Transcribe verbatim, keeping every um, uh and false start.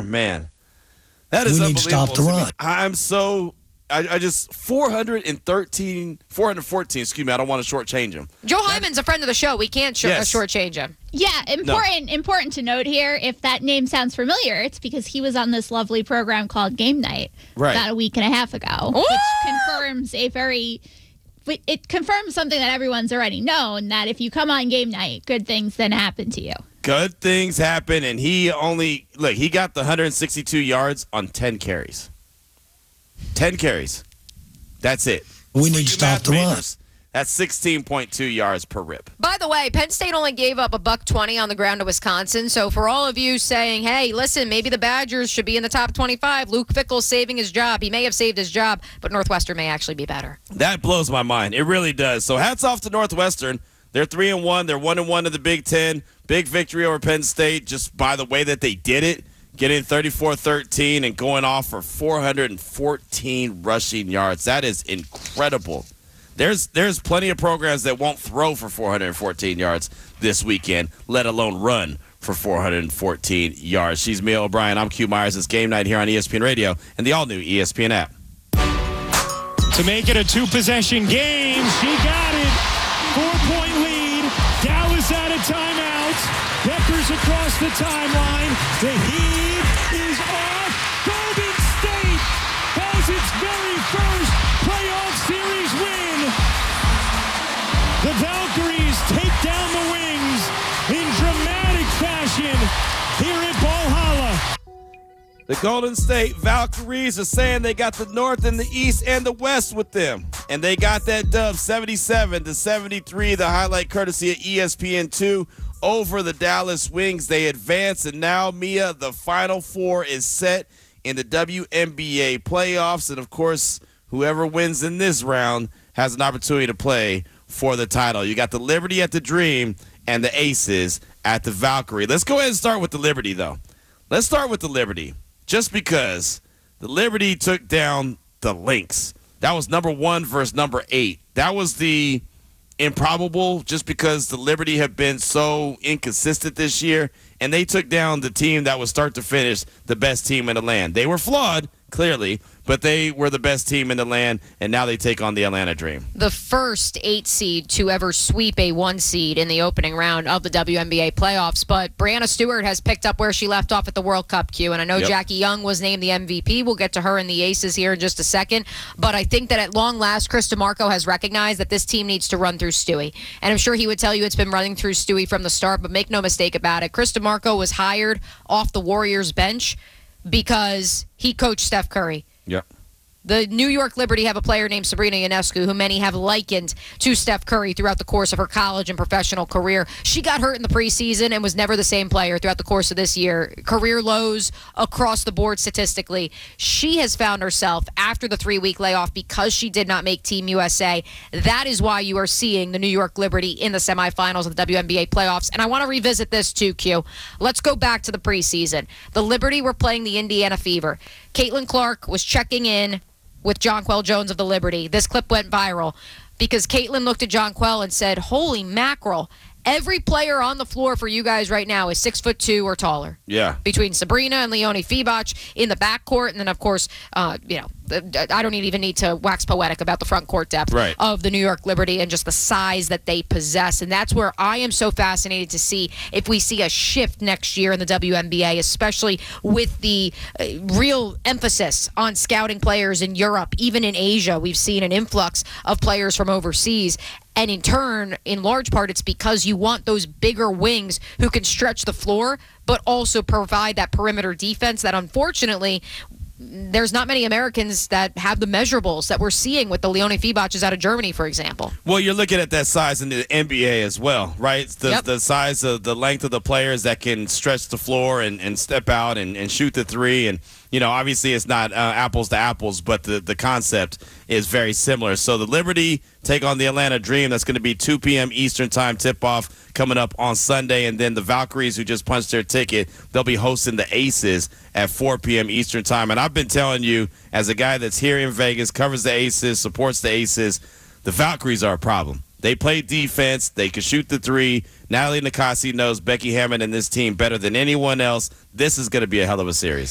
Man, that is We need unbelievable. to stop the to me. run. I'm so I, I just four hundred thirteen, four hundred fourteen. Excuse me. I don't want to shortchange him. Joe Hyman's a friend of the show. We can't sh- Yes. uh, shortchange him. Yeah, important important to note here, if that name sounds familiar, it's because he was on this lovely program called Game Night Right. about a week and a half ago, Ooh! which confirms a very it confirms something that everyone's already known, that if you come on Game Night, good things then happen to you. Good things happen, and he only look. He got the one hundred sixty-two yards on ten carries. ten carries. That's it. We For need you to stop math the run. majors, That's sixteen point two yards per rip. By the way, Penn State only gave up a buck twenty on the ground to Wisconsin. So for all of you saying, hey, listen, maybe the Badgers should be in the top twenty-five, Luke Fickell's saving his job. He may have saved his job, but Northwestern may actually be better. That blows my mind. It really does. So hats off to Northwestern. They're three and one. They're one and one in the Big Ten. Big victory over Penn State just by the way that they did it, getting thirty-four thirteen and going off for four hundred fourteen rushing yards. That is incredible. There's there's plenty of programs that won't throw for four hundred fourteen yards this weekend, let alone run for four hundred fourteen yards. She's Mia O'Brien. I'm Q Myers. It's Game Night here on E S P N Radio and the all-new E S P N app. To make it a two-possession game, she got it. Four-point lead. Dallas out of timeout. Beckers across the timeline. The heave is off. Golden State has its very first playoff series win. The Valkyries take down the Wings in dramatic fashion here at Valhalla. The Golden State Valkyries are saying they got the North and the East and the West with them. And they got that dub seventy-seven to seventy-three, the highlight courtesy of E S P N two over the Dallas Wings. They advance, and now, Mia, the Final Four is set in the W N B A playoffs. And, of course, whoever wins in this round has an opportunity to play for the title. You got the Liberty at the Dream and the Aces at the Valkyrie. Let's go ahead and start with the Liberty, though. Let's start with the Liberty. Just because the Liberty took down the Lynx. That was number one versus number eight. That was the improbable just because the Liberty have been so inconsistent this year, and they took down the team that was start to finish the best team in the land. They were flawed, clearly, but they were the best team in the land, and now they take on the Atlanta Dream. The first eight seed to ever sweep a one seed in the opening round of the W N B A playoffs. But Brianna Stewart has picked up where she left off at the World Cup, Q. And I know Yep. Jackie Young was named the M V P. We'll get to her and the Aces here in just a second. But I think that at long last, Chris DeMarco has recognized that this team needs to run through Stewie. And I'm sure he would tell you it's been running through Stewie from the start, but make no mistake about it. Chris DeMarco was hired off the Warriors bench because he coached Steph Curry. Yep. The New York Liberty have a player named Sabrina Ionescu, who many have likened to Steph Curry throughout the course of her college and professional career. She got hurt in the preseason and was never the same player throughout the course of this year. Career lows across the board statistically. She has found herself after the three-week layoff because she did not make Team U S A. That is why you are seeing the New York Liberty in the semifinals of the W N B A playoffs. And I want to revisit this too, Q. Let's go back to the preseason. The Liberty were playing the Indiana Fever. Caitlin Clark was checking in with Jonquel Jones of the Liberty. This clip went viral because Caitlin looked at Jonquel and said, holy mackerel, every player on the floor for you guys right now is six foot two or taller. Yeah. Between Sabrina and Leonie Fibach in the backcourt, and then, of course, uh, you know, I don't even need to wax poetic about the front court depth right. of the New York Liberty and just the size that they possess. And that's where I am so fascinated to see if we see a shift next year in the W N B A, especially with the uh, real emphasis on scouting players in Europe. Even in Asia, we've seen an influx of players from overseas. And in turn, in large part, it's because you want those bigger wings who can stretch the floor, but also provide that perimeter defense that, unfortunately, there's not many Americans that have the measurables that we're seeing with the Leonie Fibaches out of Germany, for example. Well, you're looking at that size in the N B A as well, right? The, Yep. the size of the length of the players that can stretch the floor and, and step out and, and shoot the three. And, you know, obviously it's not uh, apples to apples, but the, the concept is very similar. So the Liberty take on the Atlanta Dream. That's going to be two p.m. Eastern time tip-off coming up on Sunday. And then the Valkyries, who just punched their ticket, they'll be hosting the Aces at four p.m. Eastern time. And I've been telling you, as a guy that's here in Vegas, covers the Aces, supports the Aces, the Valkyries are a problem. They play defense. They can shoot the three. Natalie Nakasi knows Becky Hammond and this team better than anyone else. This is going to be a hell of a series.